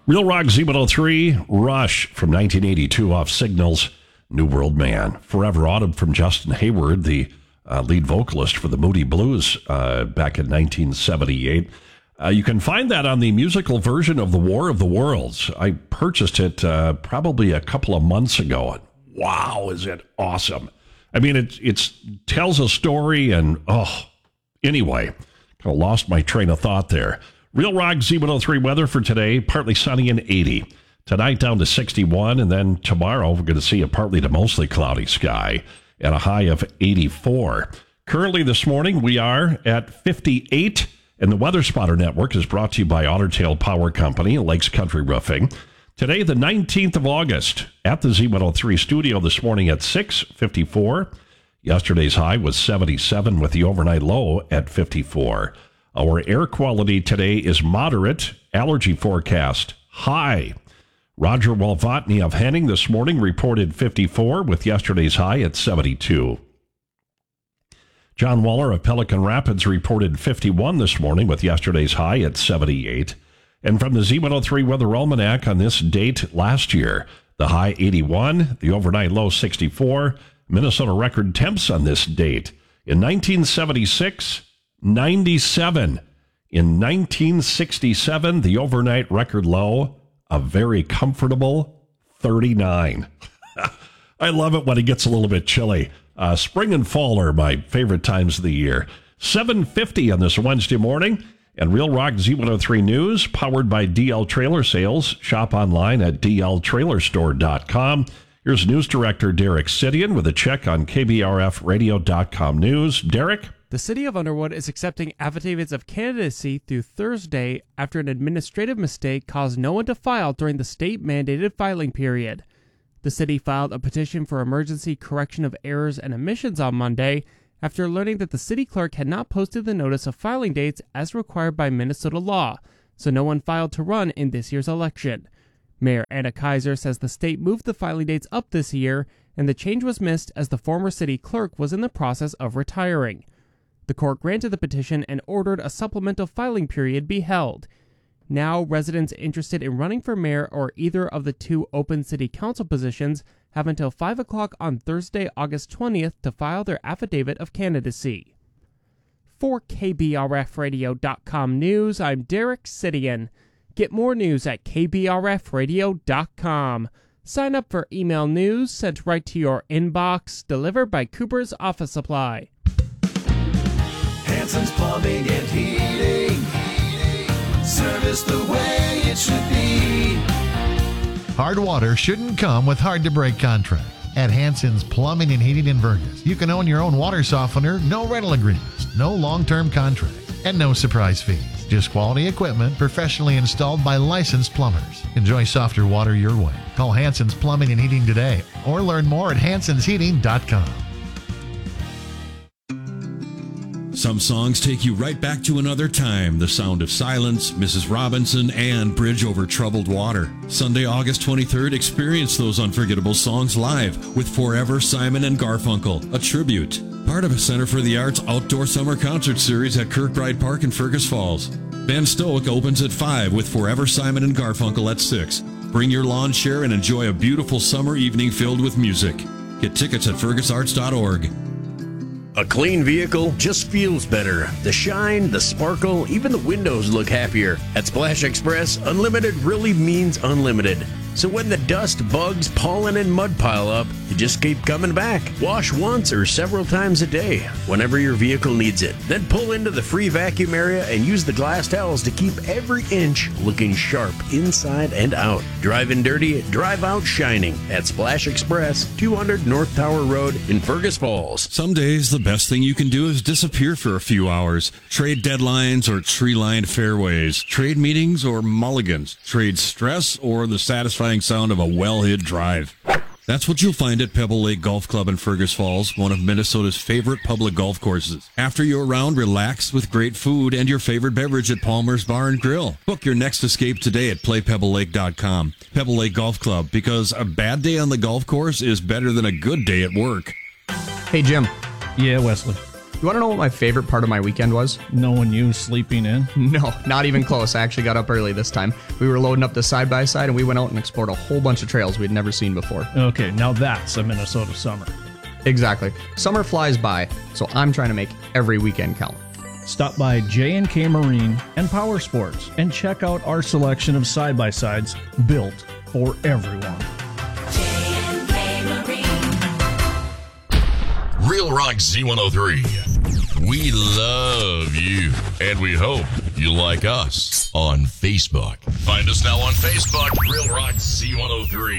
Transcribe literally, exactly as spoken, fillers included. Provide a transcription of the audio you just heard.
Real Rock Z one oh three, Rush from nineteen eighty-two off Signals, New World Man. Forever Autumn from Justin Hayward, the uh, lead vocalist for the Moody Blues uh, back in nineteen seventy-eight. Uh, you can find that on the musical version of The War of the Worlds. I purchased it uh, probably a couple of months ago. Wow, is it awesome. I mean, it it's, tells a story and, oh, anyway, kind of lost my train of thought there. Real Rock Z one oh three weather for today, partly sunny and eighty. Tonight down to sixty-one, and then tomorrow we're going to see a partly to mostly cloudy sky and a high of eighty-four. Currently this morning we are at fifty-eight, and the Weather Spotter Network is brought to you by Otter Tail Power Company and Lakes Country Roofing. Today, the nineteenth of August, at the Z one oh three studio this morning at six fifty-four. Yesterday's high was seventy-seven with the overnight low at fifty-four. Our air quality today is moderate. Allergy forecast, high. Roger Walvatny of Henning this morning reported fifty-four with yesterday's high at seventy-two. John Waller of Pelican Rapids reported fifty-one this morning with yesterday's high at seventy-eight. And from the Z one oh three Weather Almanac on this date last year, the high eighty-one, the overnight low sixty-four. Minnesota record temps on this date. In nineteen seventy-six, ninety-seven. In nineteen sixty-seven, the overnight record low, a very comfortable thirty-nine. I love it when it gets a little bit chilly. Uh, spring and fall are my favorite times of the year. seven fifty on this Wednesday morning. And Real Rock Z one oh three News, powered by D L Trailer Sales. Shop online at d l trailer store dot com. Here's News Director Derek Sidian with a check on k b r f radio dot com news. Derek? The City of Underwood is accepting affidavits of candidacy through Thursday after an administrative mistake caused no one to file during the state-mandated filing period. The city filed a petition for emergency correction of errors and omissions on Monday after learning that the city clerk had not posted the notice of filing dates as required by Minnesota law, so no one filed to run in this year's election. Mayor Anna Kaiser says the state moved the filing dates up this year, and the change was missed as the former city clerk was in the process of retiring. The court granted the petition and ordered a supplemental filing period be held. Now, residents interested in running for mayor or either of the two open city council positions have until five o'clock on Thursday, August twentieth to file their affidavit of candidacy. For k b r f radio dot com news, I'm Derek Sidian. Get more news at k b r f radio dot com. Sign up for email news sent right to your inbox, delivered by Cooper's Office Supply. Hanson's Plumbing and Heating. Service the way it should be. Hard water shouldn't come with hard-to-break contracts. At Hanson's Plumbing and Heating in Vergas, you can own your own water softener, no rental agreements, no long-term contract, and no surprise fees. Just quality equipment professionally installed by licensed plumbers. Enjoy softer water your way. Call Hanson's Plumbing and Heating today or learn more at hansons heating dot com. Some songs take you right back to another time. The Sound of Silence, Missus Robinson, and Bridge Over Troubled Water. Sunday, August twenty-third, experience those unforgettable songs live with Forever Simon and Garfunkel, a tribute. Part of a Center for the Arts outdoor summer concert series at Kirkbride Park in Fergus Falls. Ben Stoic opens at five with Forever Simon and Garfunkel at six. Bring your lawn chair and enjoy a beautiful summer evening filled with music. Get tickets at fergus arts dot org. A clean vehicle just feels better. The shine, the sparkle, even the windows look happier. At Splash Express, unlimited really means unlimited. So when the dust, bugs, pollen, and mud pile up, you just keep coming back. Wash once or several times a day, whenever your vehicle needs it. Then pull into the free vacuum area and use the glass towels to keep every inch looking sharp inside and out. Drive in dirty, drive out shining at Splash Express, two hundred North Tower Road in Fergus Falls. Some days, the best thing you can do is disappear for a few hours. Trade deadlines or tree-lined fairways. Trade meetings or mulligans. Trade stress or the satisfying sound of a well-hid drive. That's what you'll find at Pebble Lake Golf Club in Fergus Falls, one of Minnesota's favorite public golf courses. After your round, relax with great food and your favorite beverage at Palmer's Bar and Grill. Book your next escape today at play pebble lake dot com. Pebble Lake Golf Club, because a bad day on the golf course is better than a good day at work. Hey, Jim. Yeah, Wesley. You want to know what my favorite part of my weekend was? Knowing you sleeping in? No, not even close. I actually got up early this time. We were loading up the side-by-side, and we went out and explored a whole bunch of trails we'd never seen before. Okay, now that's a Minnesota summer. Exactly. Summer flies by, so I'm trying to make every weekend count. Stop by J and K Marine and Power Sports and check out our selection of side-by-sides built for everyone. Real Rock Z one oh three. We love you, and we hope you like us on Facebook. Find us now on Facebook, Real Rock Z one oh three.